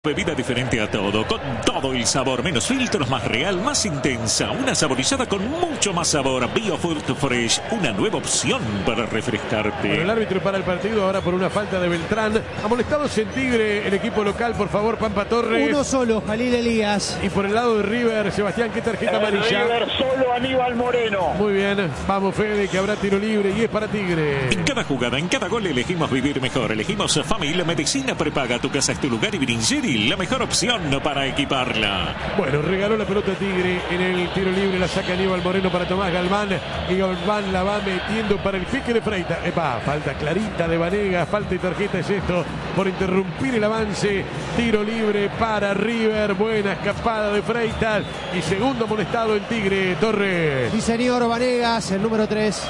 Bebida diferente a todo, con todo el sabor, menos filtros, más real, más intensa, una saborizada con mucho más sabor. BioFruit Fresh, una nueva opción para refrescarte. Bueno, el árbitro para el partido ahora por una falta de Beltrán. Amonestados en Tigre, el equipo local, por favor, Pampa Torres. Uno solo, Jalil Elías. Y por el lado de River, Sebastián, ¿qué tarjeta amarilla? River solo, Aníbal Moreno. Muy bien, vamos Fede, que habrá tiro libre y es para Tigre. En cada jugada, en cada gol elegimos vivir mejor. Elegimos Family Medicina Prepaga. Tu casa es tu lugar y Bringeri, la mejor opción para equiparla. Bueno, regaló la pelota Tigre en el tiro libre, la saca Aníbal Moreno para Tomás Galván y Galván la va metiendo para el pique de Freitas. Falta clarita de Vanegas, falta y tarjeta es esto por interrumpir el avance. Tiro libre para River, buena escapada de Freitas y segundo amonestado en Tigre, Torres. Sí, señor, Vanegas, el número 3.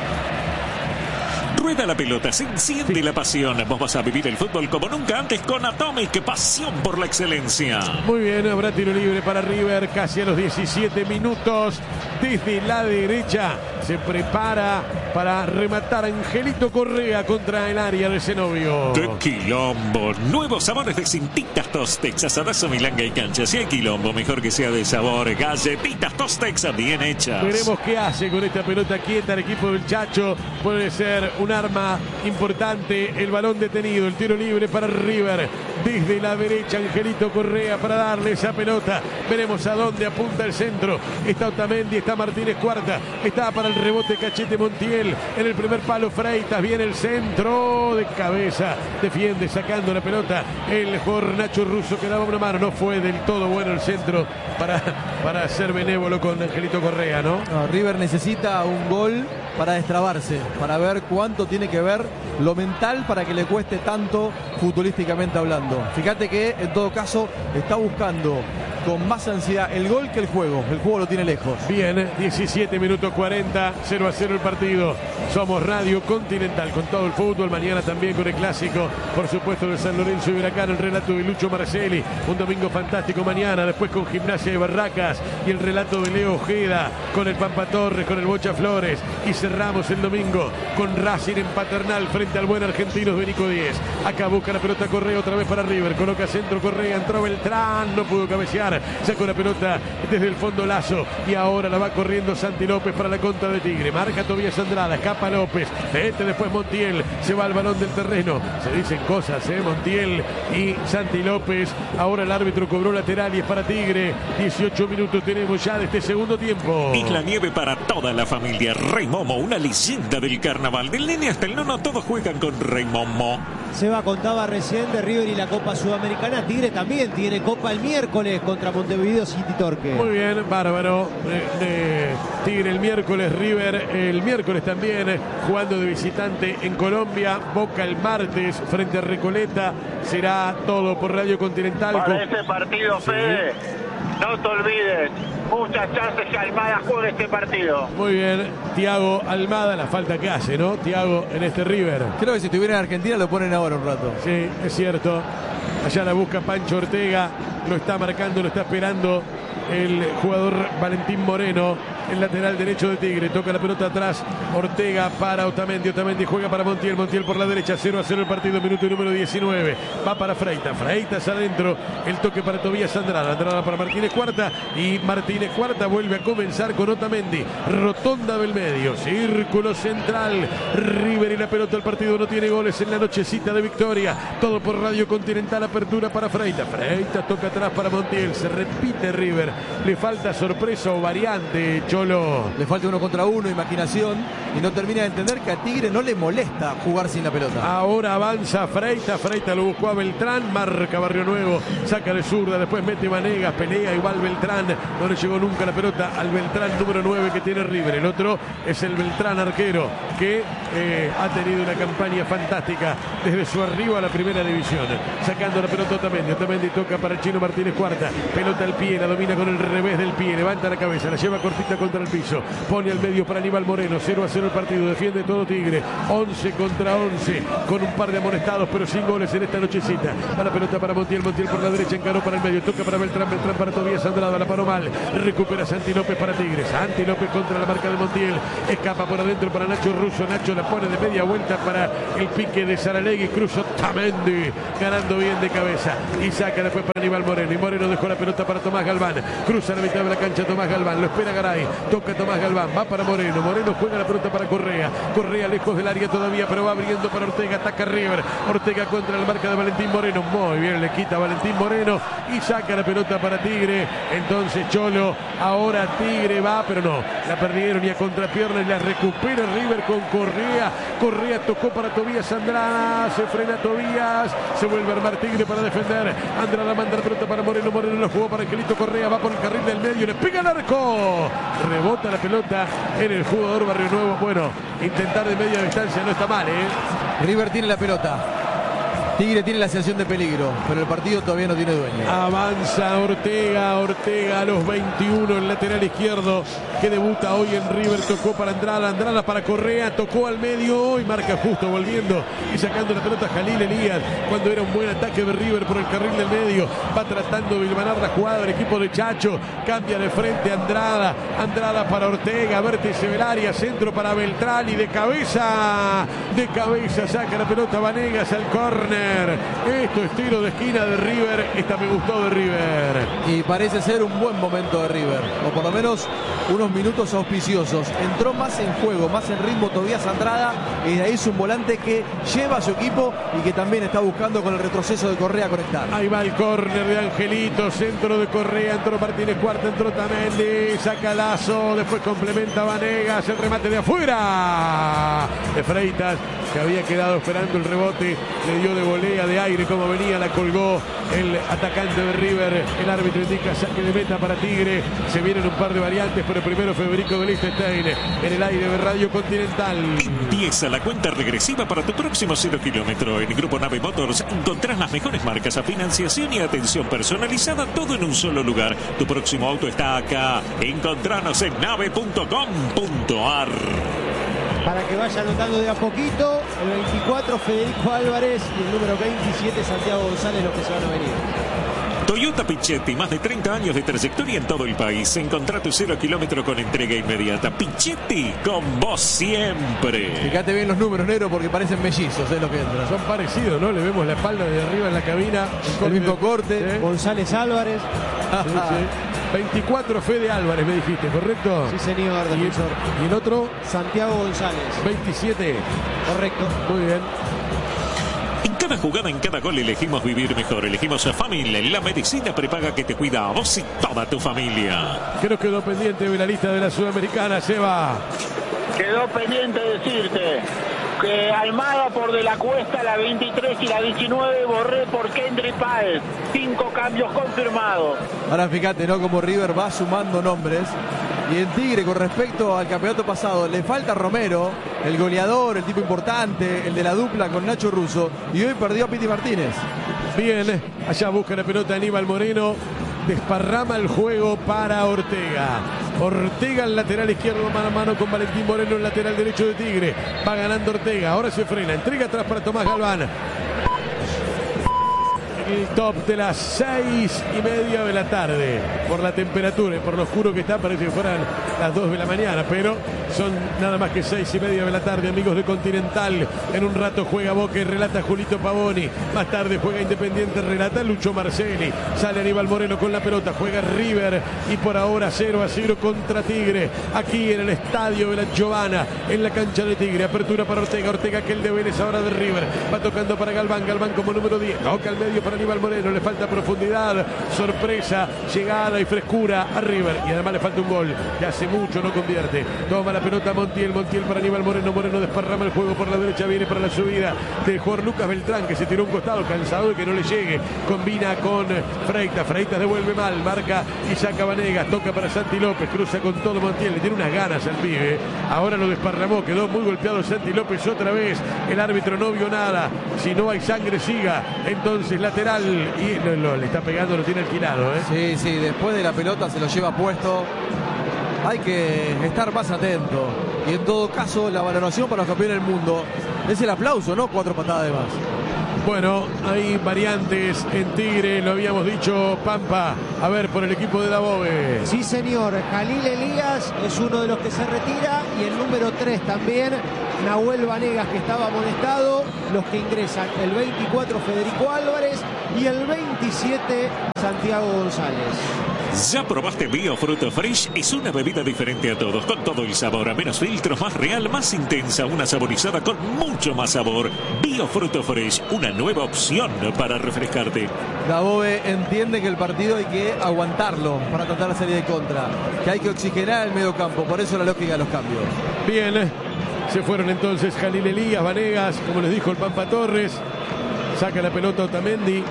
Rueda la pelota, se enciende la pasión. Vos vas a vivir el fútbol como nunca antes con Atomic, pasión por la excelencia. Muy bien, habrá tiro libre para River casi a los 17 minutos. Desde la derecha se prepara para rematar Angelito Correa contra el área de Zenobio. ¡Qué quilombo! Nuevos sabores de Cintitas Tostex, asadazo, milanga y cancha. Si hay quilombo, mejor que sea de sabor. Galletitas Tostex bien hechas. Veremos qué hace con esta pelota quieta el equipo del Chacho. Puede ser un arma importante. El balón detenido, el tiro libre para River. Desde la derecha, Angelito Correa para darle esa pelota. Veremos a dónde apunta el centro. Está Otamendi, está Martínez Cuarta. Está para el rebote Cachete Montiel. En el primer palo Freitas. Viene el centro de cabeza. Defiende sacando la pelota el jugador Nacho Russo que daba una mano. No fue del todo bueno el centro para ser benévolo con Angelito Correa, ¿no? No, River necesita un gol para destrabarse, para ver cuánto tiene que ver lo mental para que le cueste tanto futbolísticamente hablando. Fíjate que en todo caso está buscando con más ansiedad el gol que el juego. El juego lo tiene lejos. Bien, 17 minutos 40, 0-0 el partido. Somos Radio Continental con todo el fútbol. Mañana también con el clásico, por supuesto, de San Lorenzo y Huracán. El relato de Lucho Marcelli. Un domingo fantástico mañana. Después con Gimnasia de Barracas y el relato de Leo Ojeda con el Pampa Torres, con el Bocha Flores. Y cerramos el domingo con Racing en Paternal frente al buen Argentinos de Nico 10. Acá busca la pelota Correa otra vez para River. Coloca centro Correa. Entró Beltrán. No pudo cabecear. Sacó la pelota desde el fondo Lazo y ahora la va corriendo Santi López para la contra de Tigre. Marca Tobías Andrada, escapa López, después Montiel, se va al balón del terreno. Se dicen cosas, Montiel y Santi López. Ahora el árbitro cobró lateral y es para Tigre. 18 minutos tenemos ya de este segundo tiempo. Isla Nieve para toda la familia. Rey Momo, una leyenda del carnaval. Del nene hasta el nono, todos juegan con Rey Momo. Seba contaba recién de River y la Copa Sudamericana. Tigre también tiene Copa el miércoles contra Montevideo City Torque. Muy bien, bárbaro. Tigre el miércoles, River el miércoles también, jugando de visitante en Colombia. Boca el martes frente a Recoleta. Será todo por Radio Continental. Para este partido, Fede, no te olvides, muchas chances que Almada juegue este partido. Muy bien, Thiago Almada, la falta que hace, ¿no? Thiago en este River. Creo que si estuviera en Argentina lo ponen ahora un rato. Sí, es cierto. Allá la busca Pancho Ortega, lo está marcando, lo está esperando el jugador Valentín Moreno, el lateral derecho de Tigre. Toca la pelota atrás, Ortega para Otamendi, Otamendi juega para Montiel, Montiel por la derecha, 0-0 el partido, minuto número 19. Va para Freitas, Freitas adentro, el toque para Tobías Andrada, Andrada para Martínez Cuarta y Martínez Cuarta vuelve a comenzar con Otamendi. Rotonda del medio, círculo central, River y la pelota, el partido no tiene goles en la nochecita de victoria. Todo por Radio Continental, apertura para Freitas, Freitas toca atrás para Montiel, se repite River. Le falta sorpresa o variante, Cholo. Le falta uno contra uno, imaginación, y no termina de entender que a Tigre no le molesta jugar sin la pelota. Ahora avanza Freitas, Freitas lo buscó a Beltrán, marca Barrio Nuevo, saca de zurda, después mete Vanegas, pelea igual Beltrán, no le llegó nunca la pelota al Beltrán número 9 que tiene River. El otro es el Beltrán arquero que ha tenido una campaña fantástica desde su arribo a la primera división. Sacando la pelota Otamendi, Otamendi toca para el chino Martínez Cuarta, pelota al pie, la domina con el revés del pie, levanta la cabeza, la lleva cortita con contra el piso. Pone al medio para Aníbal Moreno. 0-0 el partido. Defiende todo Tigre. 11 contra 11. Con un par de amonestados, pero sin goles en esta nochecita. A la pelota para Montiel. Montiel por la derecha. Encaró para el medio. Toca para Beltrán. Beltrán para Tobías Andrada. La paró mal. Recupera Santi López para Tigre. Santi López contra la marca de Montiel. Escapa por adentro para Nacho Russo. Nacho la pone de media vuelta para el pique de Saralegui. Cruzó Tamendi. Ganando bien de cabeza. Y saca después para Aníbal Moreno. Y Moreno dejó la pelota para Tomás Galván. Cruza la mitad de la cancha Tomás Galván. Lo espera Garay. Toca Tomás Galván. Va para Moreno. Moreno juega la pelota para Correa. Correa lejos del área todavía, pero va abriendo para Ortega. Ataca River. Ortega contra la marca de Valentín Moreno. Muy bien, le quita a Valentín Moreno y saca la pelota para Tigre. Entonces Cholo. Ahora Tigre va, pero no. La perdieron y a contrapierna y la recupera River con Correa. Correa tocó para Tobías Andrada. Se frena Tobías. Se vuelve a armar Tigre para defender. Andrada manda la pelota para Moreno. Moreno lo jugó para Angelito Correa. Va por el carril del medio. Le pega el arco. Rebota la pelota en el jugador Barrio Nuevo. Bueno, intentar de media distancia no está mal, ¿eh? River tiene la pelota. Tigre tiene la sensación de peligro, pero el partido todavía no tiene dueño. Avanza Ortega, Ortega a los 21, el lateral izquierdo que debuta hoy en River. Tocó para Andrada, Andrada para Correa, tocó al medio y marca justo volviendo y sacando la pelota Jalil Elías cuando era un buen ataque de River por el carril del medio. Va tratando de hilvanar la jugada del equipo de Chacho, cambia de frente Andrada, Andrada para Ortega, vértice del área, centro para Beltrán y de cabeza saca la pelota Vanegas al córner. Esto es tiro de esquina de River. Esta me gustó de River. Y parece ser un buen momento de River, o por lo menos unos minutos auspiciosos. Entró más en juego, más en ritmo Tobías Andrada, y de ahí es un volante que lleva a su equipo y que también está buscando con el retroceso de Correa conectar. Ahí va el córner de Angelito, centro de Correa, entró Martínez Cuarta, entró Tamendi, saca Lazo, después complementa Vanegas, el remate de afuera de Freitas, que había quedado esperando el rebote, le dio de volea de aire como venía, la colgó el atacante de River. El árbitro indica saque de meta para Tigre. Se vienen un par de variantes, pero primero Federico de Liechtenstein en el aire de Radio Continental. Empieza la cuenta regresiva para tu próximo 0 kilómetro. En Grupo Nave Motors encontrás las mejores marcas a financiación y atención personalizada, todo en un solo lugar. Tu próximo auto está acá. Encontranos en nave.com.ar. Para que vaya anotando de a poquito, el 24 Federico Álvarez y el número 27 Santiago González, los que se van a venir. Toyota Pichetti, más de 30 años de trayectoria en todo el país. Encontrá tu 0 kilómetro con entrega inmediata. Pichetti, con vos siempre. Fíjate bien los números, negro, porque parecen mellizos, es lo que entra. Son parecidos, ¿no? Le vemos la espalda de arriba en la cabina. El mismo corte. ¿Sí? González Álvarez. Sí, sí. 24 Fede Álvarez, me dijiste, ¿correcto? Sí, señor, defensor. ¿Y el otro? Santiago González. 27. Correcto. Muy bien. En cada jugada, en cada gol, elegimos vivir mejor. Elegimos a Family, la medicina prepaga que te cuida a vos y toda tu familia. Creo que quedó pendiente de la lista de la Sudamericana, Seba. Quedó pendiente decirte que Almada por De la Cuesta, la 23 y la 19, Borré por Kendry Páez. 5 cambios confirmados. Ahora fíjate, ¿no? Como River va sumando nombres. Y en Tigre, con respecto al campeonato pasado, le falta Romero, el goleador, el tipo importante, el de la dupla con Nacho Russo. Y hoy perdió a Piti Martínez. Bien, allá busca la pelota Aníbal Moreno. Desparrama el juego para Ortega. Ortega, el lateral izquierdo, mano a mano con Valentín Moreno, el lateral derecho de Tigre. Va ganando Ortega, ahora se frena, entrega atrás para Tomás Galván. El top de las 6:30 de la tarde. Por la temperatura y por lo oscuro que está, parece que fueran las 2 de la mañana, pero son nada más que 6:30 de la tarde, amigos de Continental. En un rato juega Boca y relata Julito Pavoni. Más tarde juega Independiente, relata Lucho Marcelli. Sale Aníbal Moreno con la pelota, juega River y por ahora 0-0 contra Tigre. Aquí en el estadio de la Giovana, en la cancha de Tigre. Apertura para Ortega, Ortega que el de Vélez ahora de River. Va tocando para Galván, Galván como número 10. Toca al medio para Aníbal Moreno, le falta profundidad, sorpresa, llegada y frescura a River. Y además le falta un gol, que hace mucho no convierte. Toma la pelota Montiel, Montiel para Aníbal Moreno, Moreno desparrama el juego por la derecha, viene para la subida de jugador Lucas Beltrán, que se tiró un costado, cansado de que no le llegue. Combina con Freitas, Freitas devuelve mal, marca y saca Vanegas, toca para Santi López, cruza con todo Montiel, le tiene unas ganas al pibe. Ahora lo desparramó, quedó muy golpeado Santi López otra vez. El árbitro no vio nada. Si no hay sangre, siga. Entonces lateral y le está pegando, lo tiene alquilado, ¿eh? Sí, sí, después de la pelota se lo lleva puesto. hay que estar más atento. Y en todo caso, la valoración para los campeones del mundo es el aplauso, ¿no? 4 patadas de más. Bueno, hay variantes en Tigre, lo habíamos dicho, Pampa. A ver, por el equipo de Dabove. Sí, señor. Jalil Elías es uno de los que se retira. Y el número 3 también, Nahuel Vanegas, que estaba amonestado. Los que ingresan, el 24, Federico Álvarez. Y el 27, Santiago González. ¿Ya probaste Bio Fruto Fresh? Es una bebida diferente a todos, con todo el sabor, a menos filtros, más real, más intensa, una saborizada con mucho más sabor. Bio Fruto Fresh, una nueva opción para refrescarte. Dabove entiende que el partido hay que aguantarlo para tratar la serie de contra, que hay que oxigenar el medio campo, por eso la lógica de los cambios. Bien, se fueron entonces Jalil Elías, Vanegas, como les dijo el Pampa Torres. Saca la pelota Otamendi,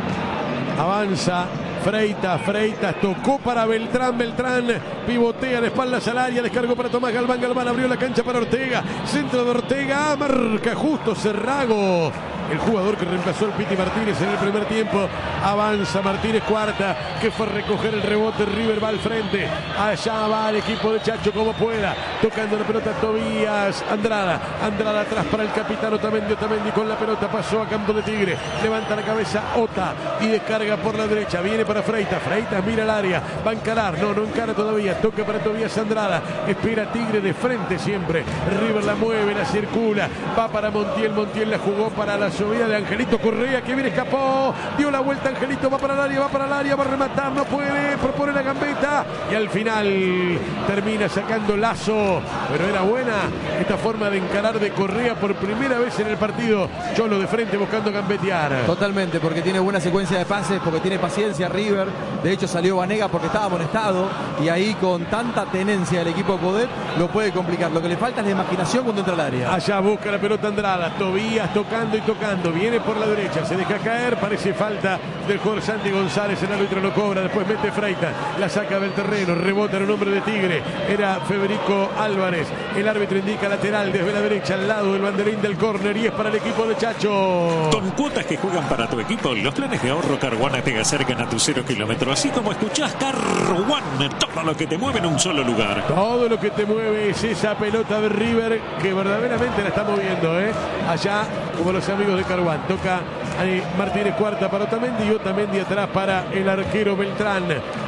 avanza Freitas, tocó para Beltrán, pivotea de espaldas al área, descargó para Tomás Galván, abrió la cancha para Ortega, centro de Ortega, marca justo Cerrago, el jugador que reemplazó al Piti Martínez en el primer tiempo. Avanza Martínez Cuarta, que fue a recoger el rebote. River va al frente, allá va el equipo de Chacho como pueda, tocando la pelota Tobías Andrada atrás para el capitán Otamendi con la pelota, pasó a campo de Tigre, levanta la cabeza Ota y descarga por la derecha, viene para Freitas, mira el área, va a encarar, no encara todavía, toca para Tobías Andrada, espera Tigre de frente siempre, River la mueve, la circula, va para Montiel la jugó para la subida de Angelito Correa, que viene, escapó, dio la vuelta Angelito, va para el área, va a rematar, no puede, propone la gambeta y al final termina sacando Lazo, pero era buena esta forma de encarar de Correa por primera vez en el partido. Cholo de frente buscando gambetear. Totalmente, porque tiene buena secuencia de pases, porque tiene paciencia River. De hecho salió Vanegas porque estaba amonestado y ahí con tanta tenencia del equipo de Podet lo puede complicar. Lo que le falta es la imaginación cuando entra al área. Allá busca la pelota Andrada, Tobías tocando, viene por la derecha, se deja caer, parece falta del jugador Santi González, el árbitro lo cobra, después mete Freitas, la saca del terreno, rebota en un hombre de Tigre, era Federico Álvarez, el árbitro indica lateral desde la derecha al lado del banderín del córner y es para el equipo de Chacho. Con cuotas que juegan para tu equipo, los planes de ahorro Caruana te acercan a tu 0 kilómetro, así como escuchás Caruana, todo lo que te mueve en un solo lugar. Todo lo que te mueve es esa pelota de River que verdaderamente la está moviendo, allá como los amigos de Caruana. Toca ahí Martínez Cuarta para Otamendi y Otamendi atrás para el arquero Beltrán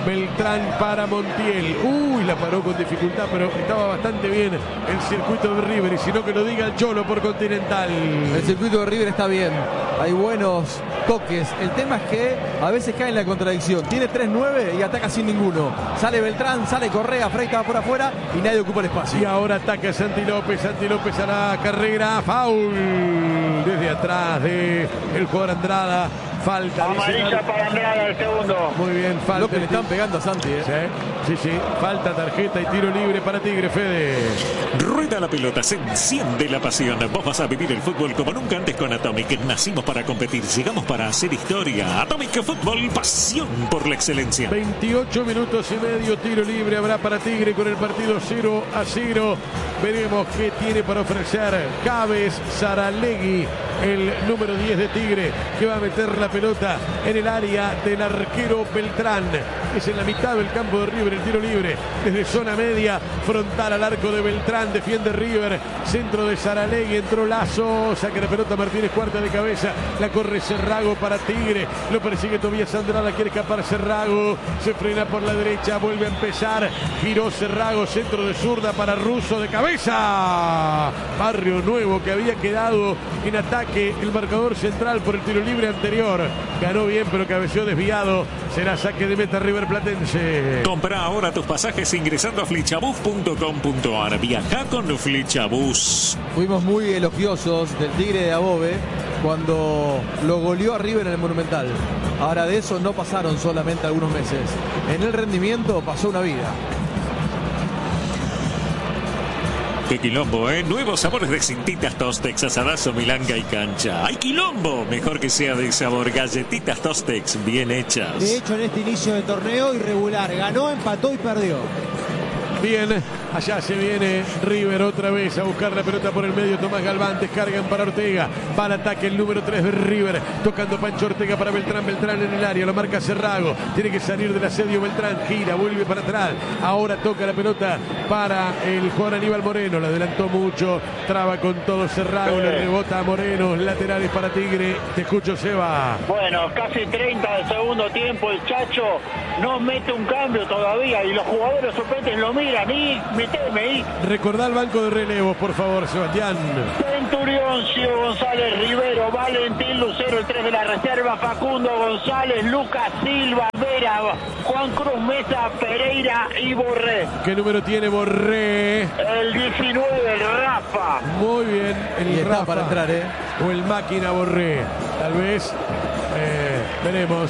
para Montiel. La paró con dificultad, pero estaba bastante bien el circuito de River, y si no que lo diga el Cholo por Continental. El circuito de River está bien, hay buenos toques, el tema es que a veces cae en la contradicción, tiene 3-9 y ataca sin ninguno, sale Beltrán, sale Correa, Freitas por afuera y nadie ocupa el espacio. Y ahora ataca Santi López a la carrera, foul desde atrás de el jugador Andrada. Falta. Amarilla para Andrada, el segundo. Muy bien, falta. Lo que le están pegando a Santi, Sí. Falta, tarjeta y tiro libre para Tigre, Fede. Rueda la pelota, se enciende la pasión. Vos vas a vivir el fútbol como nunca antes con Atomic. Nacimos para competir, llegamos para hacer historia. Atomic Fútbol, pasión por la excelencia. 28 minutos y medio, tiro libre habrá para Tigre con el partido 0-0. Veremos qué tiene para ofrecer Caves Saralegui, el número 10 de Tigre, que va a meter la pelota en el área del arquero Beltrán. Es en la mitad del campo de River el tiro libre, desde zona media, frontal al arco de Beltrán, defiende River, centro de Saralegui, entró Lazo, saca la pelota Martínez Cuarta de cabeza, la corre Cerrago para Tigre, lo persigue Tobías Andrada, quiere escapar Cerrago, se frena por la derecha, vuelve a empezar, giró Cerrago, centro de zurda para Russo de cabeza. Barrio Nuevo, que había quedado en ataque el marcador central por el tiro libre anterior, ganó bien pero cabeció desviado, será saque de meta River Platense. Compra ahora tus pasajes ingresando a flechabus.com.ar. Viaja con Flechabus. Fuimos muy elogiosos del Tigre de Dabove cuando lo goleó a River en el Monumental. Ahora de eso no pasaron solamente algunos meses, en el rendimiento pasó una vida. ¡Qué quilombo, Nuevos sabores de Cintitas Tostex, asadazo, milanga y cancha. ¡Ay, quilombo! Mejor que sea de sabor. Galletitas Tostex, bien hechas. De hecho, en este inicio de torneo irregular, ganó, empató y perdió. Bien. Allá se viene River otra vez a buscar la pelota por el medio. Tomás Galván, descargan para Ortega. Va al ataque el número 3 de River. Tocando Pancho Ortega para Beltrán. Beltrán en el área, lo marca Cerrago. Tiene que salir del asedio Beltrán. Gira, vuelve para atrás. Ahora toca la pelota para el jugador Aníbal Moreno. La adelantó mucho. Traba con todo Cerrago. Le rebota a Moreno. Laterales para Tigre. Te escucho, Seba. Bueno, casi 30 del segundo tiempo. El Chacho no mete un cambio todavía. Y los jugadores suplentes lo miran. Y meteme ahí. Recordá el banco de relevos, por favor, Sebastián. Centurión, Gio González, Rivero, Valentín Lucero, el 3 de la reserva, Facundo González, Lucas Silva, Vera, Juan Cruz Mesa, Pereira y Borré. ¿Qué número tiene Borré? El 19, el Rafa. Muy bien, el Y está Rafa. para entrar, O el máquina Borré. Tal vez. Veremos.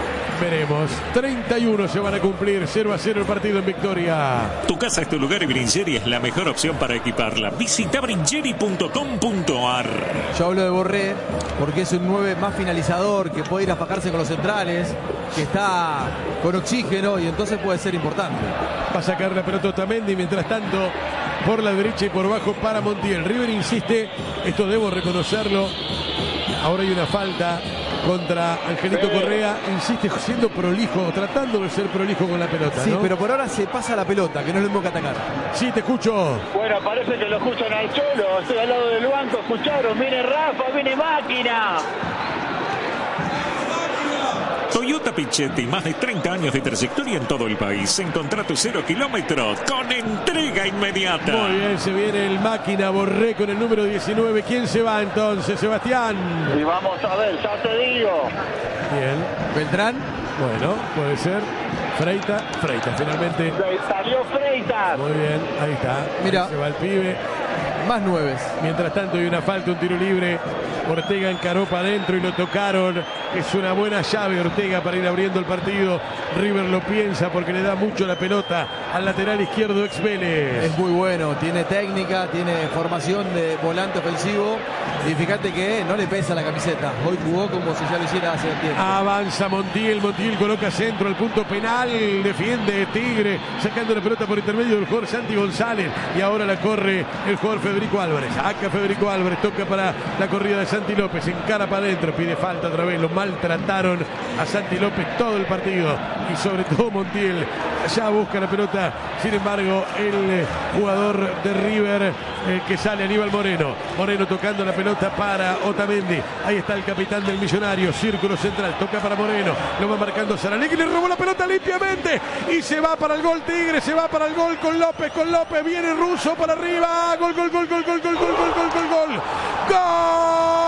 31 se van a cumplir. 0-0 el partido en Victoria. Tu casa es tu lugar y Bringeri es la mejor opción para equiparla. Visita bringeri.com.ar. Yo hablo de Borré porque es un 9 más finalizador, que puede ir a fajarse con los centrales, que está con oxígeno y entonces puede ser importante. Va a sacar la pelota Otamendi. Mientras tanto, por la derecha y por bajo para Montiel. River insiste. Esto debo reconocerlo. Ahora hay una falta contra Angelito Correa. Insiste siendo prolijo, tratando de ser prolijo con la pelota, Sí, ¿no? pero por ahora se pasa la pelota, que no es lo mismo que atacar. Sí, te escucho. Bueno, parece que lo escuchan al Cholo. Estoy al lado del banco, escucharon. Viene Rafa, viene Máquina. Toyota Pichetti, más de 30 años de trayectoria en todo el país. Encontrá tu 0 kilómetros con entrega inmediata. Muy bien, se viene el máquina Borré con el número 19. ¿Quién se va entonces, Sebastián? Y vamos a ver, ya te digo. Bien, Beltrán, bueno, puede ser. Freitas, finalmente. Salió Freitas. Muy bien, ahí está. Mira. Ahí se va el pibe. más 9. Mientras tanto hay una falta, un tiro libre. Ortega encaró para adentro y lo tocaron. Es una buena llave Ortega para ir abriendo el partido. River lo piensa porque le da mucho la pelota al lateral izquierdo ex Vélez. Es muy bueno, tiene técnica, tiene formación de volante ofensivo. Y fíjate que no le pesa la camiseta. Hoy jugó como si ya lo hiciera hace tiempo. Avanza Montiel coloca centro al punto penal. Defiende Tigre, sacando la pelota por intermedio del jugador Santi González. Y ahora la corre el jugador Federico Álvarez. Acá Federico Álvarez toca para la corrida de Santi López. Encara para adentro, pide falta otra vez. Lo maltrataron a Santi López todo el partido. Y sobre todo Montiel ya busca la pelota. Sin embargo, el jugador de River que sale, Aníbal Moreno. Moreno tocando la pelota para Otamendi. Ahí está el capitán del Millonario. Círculo central, toca para Moreno. Lo va marcando Saralegui, le robó la pelota limpiamente. Y se va para el gol Tigre, se va para el gol con López. Viene Russo para arriba. Gol. ¡Gol!